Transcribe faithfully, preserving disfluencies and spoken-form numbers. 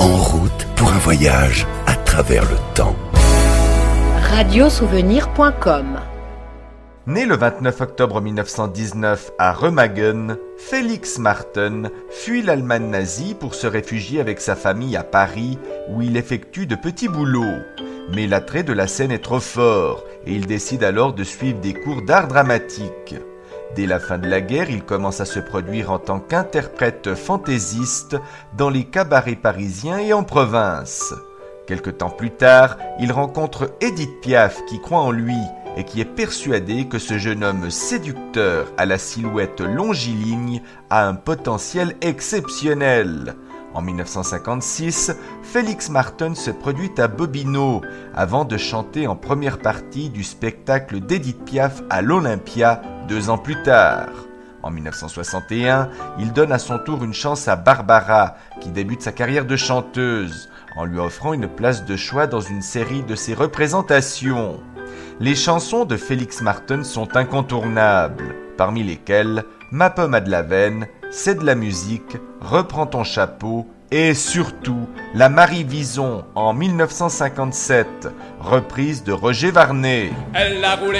En route pour un voyage à travers le temps. radiosouvenir point com. Né le vingt-neuf octobre mille neuf cent dix-neuf à Remagen, Felix Marten fuit l'Allemagne nazie pour se réfugier avec sa famille à Paris, où il effectue de petits boulots. Mais l'attrait de la scène est trop fort, et il décide alors de suivre des cours d'art dramatique. Dès la fin de la guerre, il commence à se produire en tant qu'interprète fantaisiste dans les cabarets parisiens et en province. Quelque temps plus tard, il rencontre Édith Piaf qui croit en lui et qui est persuadée que ce jeune homme séducteur à la silhouette longiligne a un potentiel exceptionnel. En mille neuf cent cinquante-six, Felix Marten se produit à Bobino avant de chanter en première partie du spectacle d'Édith Piaf à l'Olympia deux ans plus tard. En mille neuf cent soixante et un, il donne à son tour une chance à Barbara, qui débute sa carrière de chanteuse, en lui offrant une place de choix dans une série de ses représentations. Les chansons de Felix Marten sont incontournables, parmi lesquelles Ma pommade la veine, C'est de la musique, Reprends ton chapeau et surtout La Marie Vison en mille neuf cent cinquante-sept, reprise de Roger Varnet. Elle a roulé